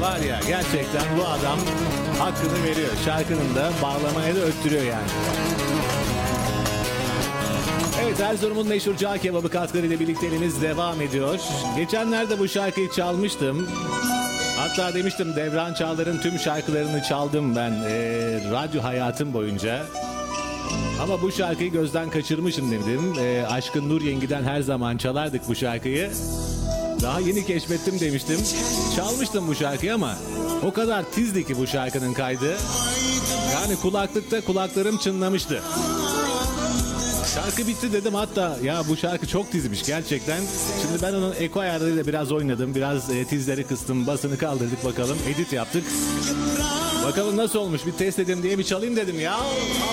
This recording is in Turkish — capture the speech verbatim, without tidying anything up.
Var ya, gerçekten bu adam hakkını veriyor. Şarkının da bağlamaya da öttürüyor yani. Evet, Erzurum'un meşhur cağ kebabı katkılarıyla birlikteliğimiz devam ediyor. Geçenlerde bu şarkıyı çalmıştım. Hatta demiştim, Devran Çağlar'ın tüm şarkılarını çaldım ben e, radyo hayatım boyunca. Ama bu şarkıyı gözden kaçırmışım dedim. E, Aşkın Nur Yengi'den her zaman çalardık bu şarkıyı. Daha yeni keşfettim demiştim. Çalmıştım bu şarkıyı ama o kadar tizdi ki bu şarkının kaydı. Yani kulaklıkta kulaklarım çınlamıştı. Şarkı bitti dedim, hatta ya bu şarkı çok tizmiş gerçekten. Şimdi ben onun eko ayarlarıyla biraz oynadım. Biraz e, tizleri kıstım, basını kaldırdık bakalım. Edit yaptık. Bakalım nasıl olmuş, bir test edeyim diye bir çalayım dedim ya.